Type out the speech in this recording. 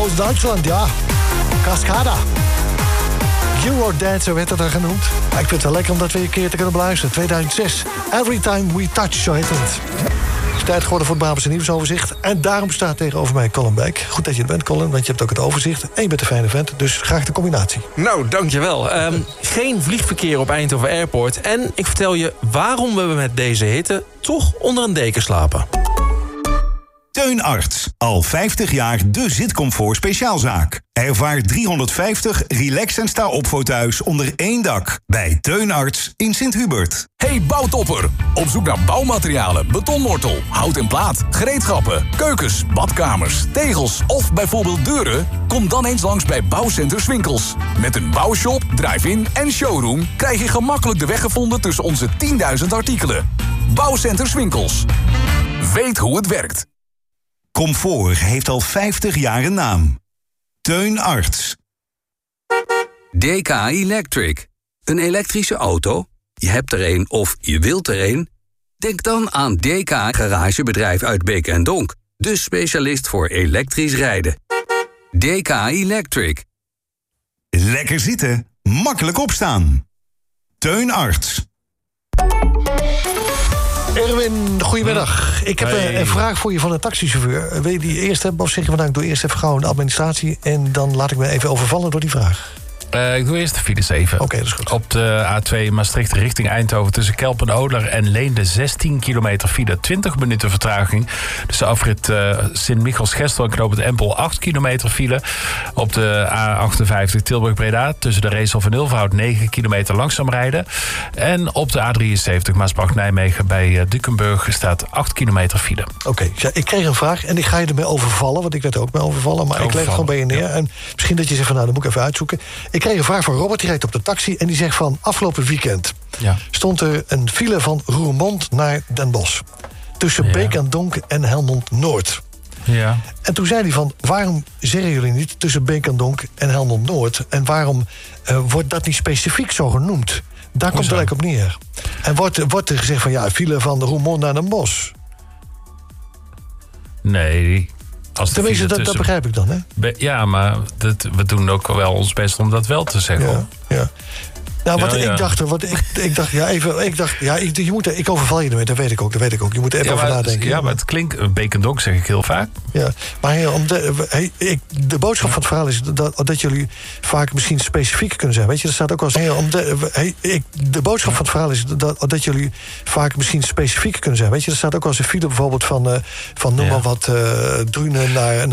Duitsland, ja. Cascada. Eurodance werd het dan genoemd. Maar ik vind het wel lekker om dat weer een keer te kunnen beluisteren. 2006. Every Time We Touch, zo heet het. Het is tijd geworden voor het Brabantse nieuwsoverzicht. En daarom staat tegenover mij Colin Beck. Goed dat je er bent, Colin, want je hebt ook het overzicht. En je bent een fijne vent, dus graag de combinatie. Nou, dankjewel. Geen vliegverkeer op Eindhoven Airport. En ik vertel je waarom we met deze hitte toch onder een deken slapen. Teun Arts. Al 50 jaar de zitcomfort speciaalzaak. Ervaar 350 relax- en sta-op fauteuils onder één dak. Bij Teun Arts in Sint-Hubert. Hey bouwtopper, op zoek naar bouwmaterialen, betonmortel, hout en plaat, gereedschappen, keukens, badkamers, tegels of bijvoorbeeld deuren? Kom dan eens langs bij Bouwcenter Swinkels. Met een bouwshop, drive-in en showroom krijg je gemakkelijk de weg gevonden tussen onze 10.000 artikelen. Bouwcenter Swinkels. Weet hoe het werkt. Comfort heeft al 50 jaar een naam. Teun Arts. DK Electric. Een elektrische auto? Je hebt er een of je wilt er een? Denk dan aan DK Garagebedrijf uit Beek en Donk. De specialist voor elektrisch rijden. DK Electric. Lekker zitten, makkelijk opstaan. Teun Arts. Erwin, goedemiddag. Ik heb een vraag voor je van een taxichauffeur. Wil je die eerst hebben of zeg je van ik doe eerst even gauw de administratie en dan laat ik me even overvallen door die vraag? Ik doe eerst de files even. Oké, dat is goed. Op de A2 Maastricht richting Eindhoven tussen Kelpen-Oler en Leende 16 kilometer file, 20 minuten vertraging. Dus de afrit Sint-Michels-Gestel en knooppunt Empel 8 kilometer file. Op de A58 Tilburg-Breda tussen de Reeshof en Ilverhout 9 kilometer langzaam rijden. En op de A73 Maasbracht-Nijmegen bij Dukenburg staat 8 kilometer file. Oké, ik kreeg een vraag en ik ga je ermee overvallen, want ik werd er ook mee overvallen. Maar ik leg het gewoon bij je neer. Ja. En misschien dat je zegt van nou, dat moet ik even uitzoeken. Ik kreeg een vraag van Robert, die rijdt op de taxi en die zegt van afgelopen weekend stond er een file van Roermond naar Den Bosch. Tussen Beek en Donk en Helmond Noord. Ja. En toen zei hij van, waarom zeggen jullie niet tussen Beek en Donk en Helmond Noord? En waarom wordt dat niet specifiek zo genoemd? Daar komt het eigenlijk op neer. En wordt er gezegd van file van Roermond naar Den Bosch? Nee. Tenminste, dat begrijp ik dan, hè? Ja, maar we doen ook wel ons best om dat wel te zeggen. Ja. Nou, ik overval je ermee, dat weet ik ook. Je moet er even over nadenken. Ja, maar het klinkt, Beek en Donk zeg ik heel vaak. Ja, maar de boodschap van het verhaal is dat jullie vaak misschien specifieker kunnen zijn. Weet je, er staat ook wel eens... De boodschap van het verhaal is dat jullie vaak misschien specifieker kunnen zijn. Weet je, er staat ook wel eens een file bijvoorbeeld van noem maar wat, Drunen naar